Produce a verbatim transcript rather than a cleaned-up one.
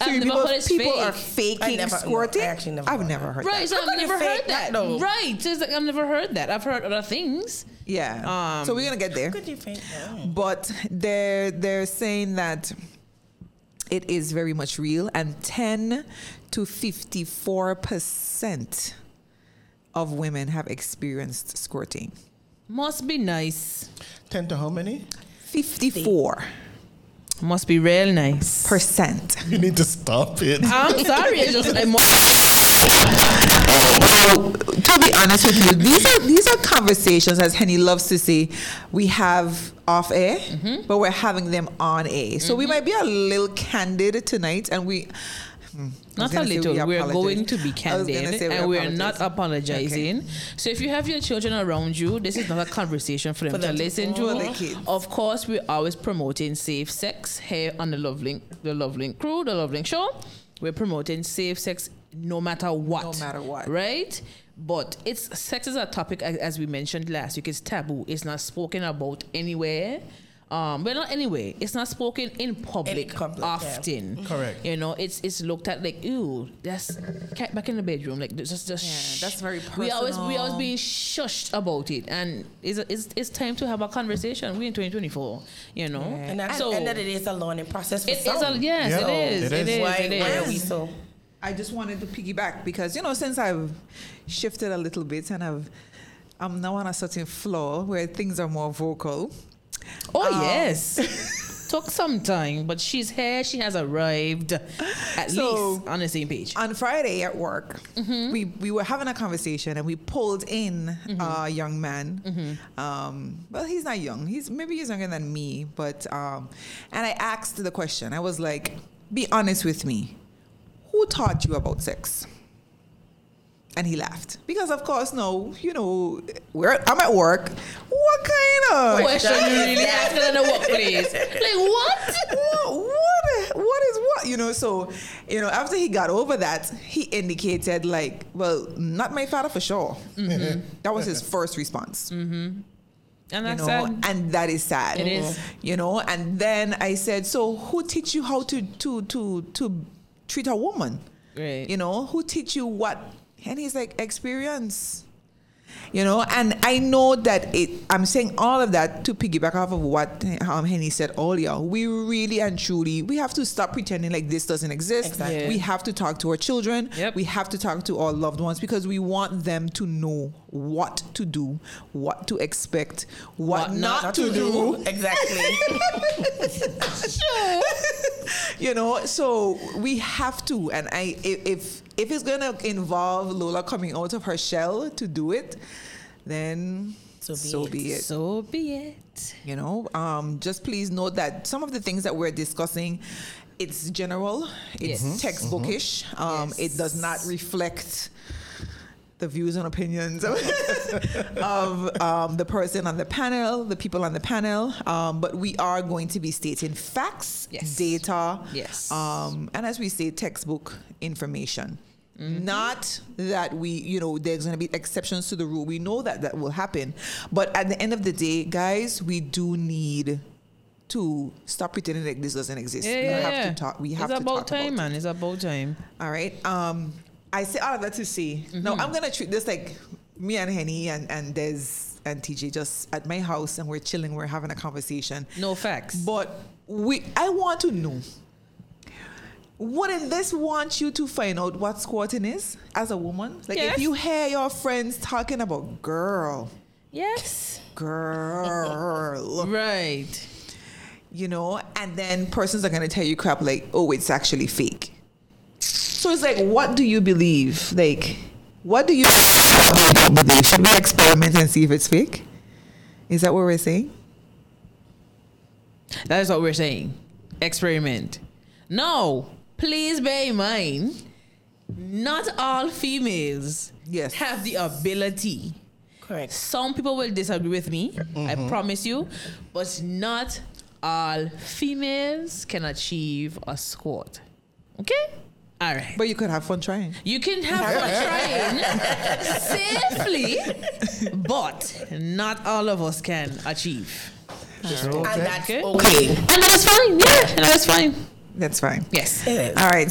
So I've never people, heard it's people fake. are faking I never- squirting. no, I actually never I've heard never that. heard Right, that. so How I've can you never fake heard that, that. though? Right, so it's like I've never heard that. I've heard other things. Yeah. Um, so we're gonna get there. Could you fake that? But they're they're saying that it is very much real, and ten to fifty-four percent of women have experienced squirting. Must be nice. Ten to how many? fifty-four Must be real nice. percent. You need to stop it. I'm sorry. It's just I'm Well, to be honest with you, these are these are conversations, as Henny loves to say, we have off air, Mm-hmm. but we're having them on air. So we might be a little candid tonight, and we. hmm, I was not a gonna say little. we We're apologize. going to be I was gonna candid, say we and we're apologize. not apologizing. So if you have your children around you, this is not a conversation for them For to them to- listen For to. the kids. Of course, we're always promoting safe sex here on the Love Link, the Love Link crew, the Love Link show. We're promoting safe sex no matter what. No matter what. Right? But it's sex is a topic, as, as we mentioned last week. It's taboo. It's not spoken about anywhere. Um, well, not anywhere. It's not spoken in public, In public, yeah. often. Correct. You know, it's it's looked at like, ew, that's cat back in the bedroom. Like, just just. Yeah, shh. that's very We always we always personal. being shushed about it, and it's it's, it's time to have a conversation. We're in twenty twenty-four. You know, And, that, so and that it is a learning process for it is some. a yes, Yeah, it is. it It is. is. Why, It why are we is. so? I just wanted to piggyback because, you know, since I've shifted a little bit and I've I'm now on a certain floor where things are more vocal. Oh Um, yes. Took some time, but she's here. She has arrived at So- least on the same page. On Friday at work, we, we were having a conversation and we pulled in a young man. Um, well, he's not young. He's maybe he's younger than me, but um, and I asked the question. I was like, "Be honest with me. Who taught you about sex?" And he laughed because, of course, no, you know, we're, I'm at work. What kind of Question you really asking in the workplace? Like what? what, what what is what, you know? So, you know, after he got over that, he indicated like, well, not my father for sure. That was his first response. And You that's know, sad. and that is sad. It is. You know, and then I said, so who teach you how to to to to treat a woman? Right. You know, who teach you what? And he's like, experience. You know, and I know that it, I'm saying all of that to piggyback off of what um, Henny said earlier. We really and truly, we have to stop pretending like this doesn't exist. Exactly. Yeah. We have to talk to our children. Yep. We have to talk to our loved ones because we want them to know what to do, what to expect, what, What not, not to, do. Exactly. You know, so we have to. And I, if if, if it's gonna involve Lola coming out of her shell to do it, then So be so it. be it. So be it. You know, um, just please note that some of the things that we're discussing, it's general, it's Yes. textbookish. Um, Yes. It does not reflect the views and opinions of, of um, the person on the panel, the people on the panel. Um, but we are going to be stating facts, Yes. data, Yes. um, and as we say, textbook information. Mm-hmm. Not that we, you know, there's going to be exceptions to the rule. We know that that will happen. But at the end of the day, guys, we do need to stop pretending like this doesn't exist. Yeah, we yeah, have yeah. to talk. We have it's to about talk time, about man. It's about time. it. All right. Um, I say all of that to say, no, I'm going to treat this like me and Henny and, and Des and T J just at my house and we're chilling. We're having a conversation. No facts. But we, I want to know, wouldn't this want you to find out what squatting is as a woman? Like Yes. if you hear your friends talking about girl, Yes. girl, Right. you know, and then persons are going to tell you crap like, oh, it's actually fake. So it's like, what do you believe? Like, what do you believe? Should we experiment and see if it's fake? Is that what we're saying? That is what we're saying. Experiment. No, please bear in mind, not all females Yes. have the ability. Correct. Some people will disagree with me, I promise you, but not all females can achieve a squat. Okay? All right. But you could have fun trying. You can have fun trying safely, but not all of us can achieve. Okay. And that's Okay. okay. And that's fine. Yeah, and that's fine. That's fine. Yes. It is. All right.